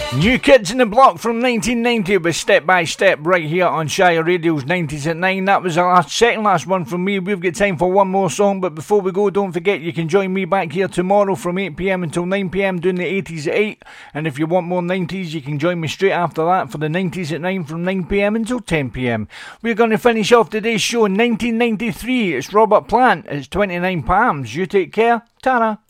New Kids in the Block from 1990 with Step by Step right here on Shire Radio's 90s at 9. That was the second last one from me. We've got time for one more song, but before we go, don't forget you can join me back here tomorrow from 8pm until 9pm doing the 80s at 8. And if you want more 90s, you can join me straight after that for the 90s at 9 from 9pm until 10pm. We're going to finish off today's show in 1993. It's Robert Plant. It's 29 Palms. You take care. Ta-ra.